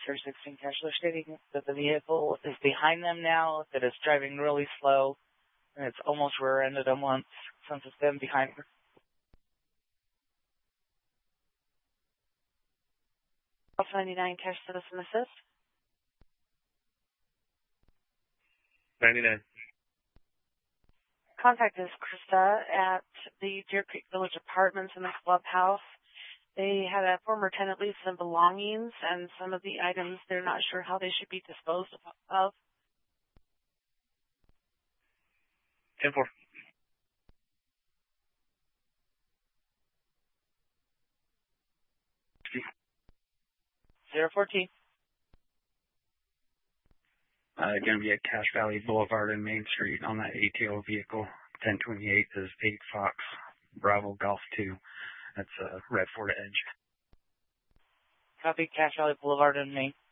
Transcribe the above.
Officer 16 Cashler stating that the vehicle is behind them now, that it's driving really slow, and it's almost rear-ended them once since it's been behind her. Alpha 99 Cash Citizen Assist. 99. Contact is Krista at the Deer Creek Village Apartments in the clubhouse. They had a former tenant leave some belongings and some of the items they're not sure how they should be disposed of. 10-4. 014. Going to be at Cache Valley Boulevard and Main Street on that ATO vehicle. 1028 is 8 Fox Bravo Golf 2. That's a red Ford Edge. Copy, Cache Valley Boulevard and Main.